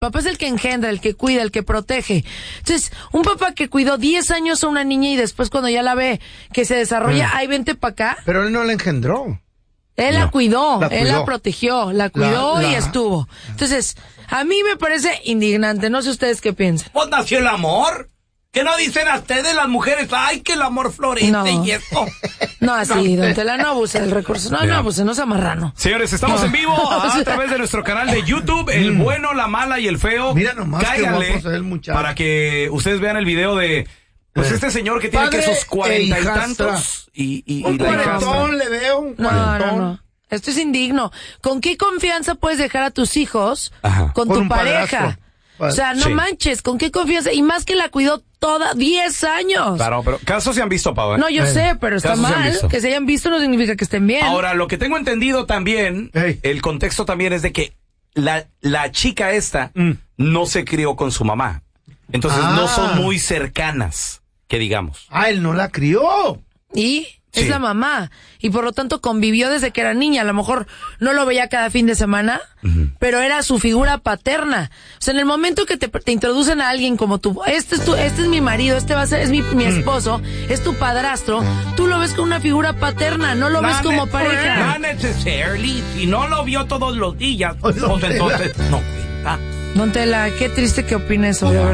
Papá es el que engendra, el que cuida, el que protege. Entonces, un papá que cuidó 10 años a una niña y después cuando ya la ve que se desarrolla, ay, vente para acá. Pero él no la engendró. Él la cuidó, él la protegió, la cuidó y estuvo. Entonces, a mí me parece indignante, no sé ustedes qué piensan. ¿Pues nació el amor? ¿Qué no dicen a ustedes las mujeres? Ay, que el amor florece y esto. No, así, don Tela, no abuse del recurso. No abuse, no sea marrano. Señores, estamos en vivo a través de nuestro canal de YouTube, El Bueno, la Mala y el Feo. Mira nomás cáiganle qué guapo se ve el muchacho. para que ustedes vean el video de este señor que tiene que sus 40 y tantos y un la cuarentón le veo, un cuarentón. No. Esto es indigno. ¿Con qué confianza puedes dejar a tus hijos con tu pareja? Padrastro. O sea, no manches, ¿con qué confianza? Y más que la cuidó toda 10 años. Claro, pero casos se han visto, Pau. No, yo sé, pero está mal. Que se hayan visto no significa que estén bien. Ahora, lo que tengo entendido también, el contexto también es de que la chica esta no se crió con su mamá. Entonces no son muy cercanas, que digamos. Él no la crió. ¿Y? Es la mamá. Y por lo tanto convivió desde que era niña. A lo mejor no lo veía cada fin de semana, pero era su figura paterna. O sea, en el momento que te introducen a alguien como tú, este es mi marido, este va a ser, es mi esposo, es tu padrastro, tú lo ves como una figura paterna, no lo ves como pareja. No necessarily. Si no lo vio todos los días, pues entonces no cuenta. Don Tela, qué triste que opine eso, de verdad.